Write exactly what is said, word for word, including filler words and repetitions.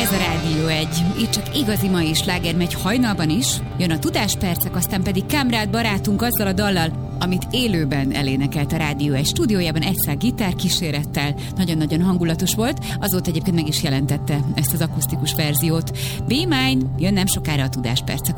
Ez a Rádió egy. Itt csak igazi mai sláger megy hajnalban is. Jön a Tudáspercek, aztán pedig Kámrád barátunk azzal a dallal, amit élőben elénekelt a Rádió egy stúdiójában, egyszer gitárkísérettel. Nagyon-nagyon hangulatos volt. Azóta egyébként meg is jelentette ezt az akusztikus verziót. Be Mine, jön nem sokára a Tudáspercek